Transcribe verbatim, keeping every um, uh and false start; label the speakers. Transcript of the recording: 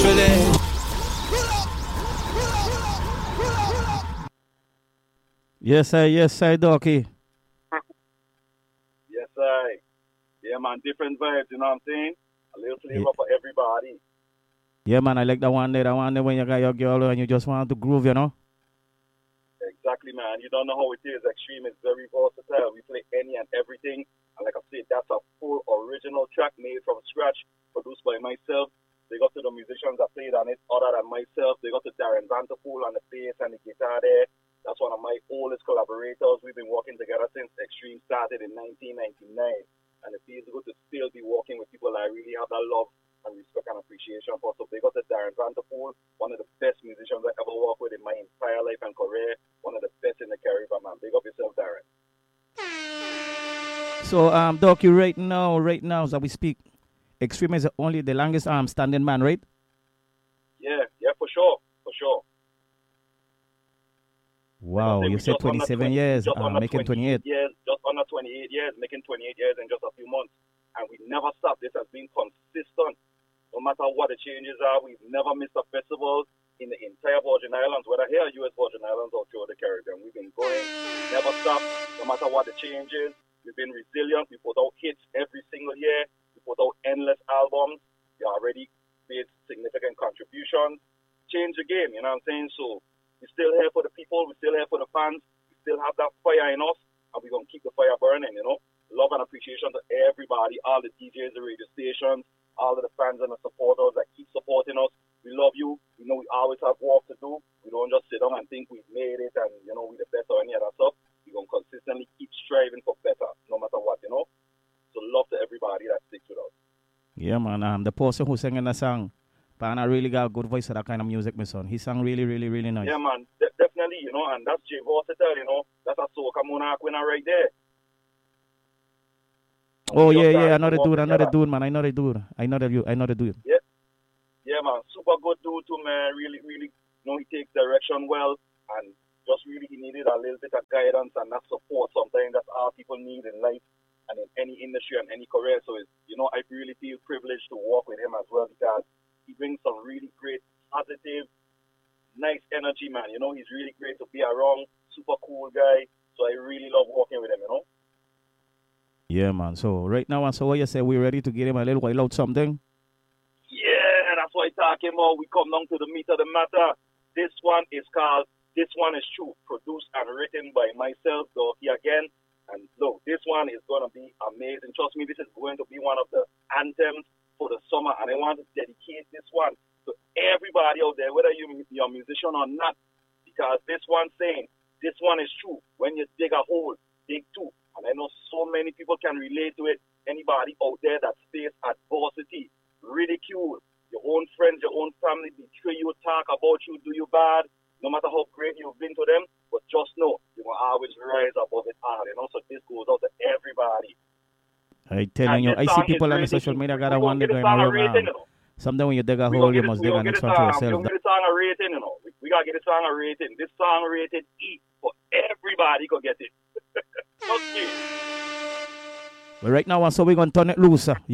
Speaker 1: village.
Speaker 2: Yes, sir. Yes, sir, Docky.
Speaker 3: Yes, sir. Yeah, man, different vibes, you know what I'm saying? A little flavor yeah. for everybody.
Speaker 2: Yeah, man, I like that one there. That one there when you got your girl and you just want to groove, you know?
Speaker 3: Exactly, man. You don't know how it is. Extreme is very versatile. We play any and everything. And like I said, that's a full original track made from scratch, produced by myself. They got to the musicians that played on it other than myself. They got to Darren Vanterpool on the bass and the guitar there. That's one of my oldest collaborators. We've been working together since Extreme started in nineteen ninety-nine. And it feels good to still be working with people I really have that love and respect and appreciation for. So they got to Darren Vanterpool, one of the best musicians I ever worked with in my entire life and career. One of the best in the Caribbean, man. Big up yourself, Darren.
Speaker 2: So, um, Doc, you right now, right now, as we speak, Extreme is only the longest um, standing man, right?
Speaker 3: Yeah, yeah, for sure, for sure.
Speaker 2: Wow, you said twenty-seven twenty, years, uh, making twenty-eight.
Speaker 3: Years, just under twenty-eight years, making twenty-eight years in just a few months. And we never stopped. This has been consistent. No matter what the changes are, we've never missed a festival in the entire Virgin Islands, whether here at U S Virgin Islands or throughout the Caribbean. We've been going, never stopped, no matter what the changes. We've been resilient. We put out hits every single year. We put out endless albums. We already made significant contributions. Change the game, you know what I'm saying? So we're still here for the people. We're still here for the fans. We still have that fire in us, and we're going to keep the fire burning, you know? Love and appreciation to everybody, all the D Js, the radio stations, all of the fans and the supporters that keep supporting us. We love you. We know we always have work to do. We don't just sit down and think we've made it and, you know, we're the best or any other stuff. We're going to consistently keep striving for better, no matter what, you know? So love to everybody that sticks with us.
Speaker 2: Yeah, man. Um, the person who sang in the song, Pana really got a good voice for that kind of music, my son. He sang really, really, really nice.
Speaker 3: Yeah, man. De- definitely, you know, and that's Jay Versatile, you know. That's a Soca Monarch winner right there.
Speaker 2: Oh, yeah, yeah, another dude, another dude, man. I know the dude. I know the, I know the dude.
Speaker 3: Yeah. Yeah, man. Super good dude, too, man. Really, really, you know, he takes direction well. And just really, he needed a little bit of guidance and that support. Sometimes that's all people need in life and in any industry and any career. So, it's, you know, I really feel privileged to work with him as well because he brings some really great, positive, nice energy, man. You know, he's really great to be around. Super cool guy. So I really love working with him, you know.
Speaker 2: Yeah, man. So right now, so what you say, we ready to get him a little while out something?
Speaker 3: Yeah, that's what I'm talking about. We come down to the meat of the matter. This one is called This One Is True, produced and written by myself, Docky again. And look, this one is going to be amazing. Trust me, this is going to be one of the anthems for the summer. And I want to dedicate this one to everybody out there, whether you, you're a musician or not. Because this one saying, this one is true. When you dig a hole, dig two. And I know so many people can relate to it. Anybody out there that face adversity, ridicule, your own friends, your own family betray you, talk about you, do you bad, no matter how great you've been to them, but just know you will always rise above it all, you know, so this goes out to everybody.
Speaker 2: I telling you, I see people on the social media got a one day going around. You know. Sometimes when you dig a hole, you must dig a next one for yourself.
Speaker 3: We're going to get a song a rating, you know. We, we got to get a song a rating. This song rated E for everybody could get it. Okay.
Speaker 2: But right now, so we're going to turn it loose.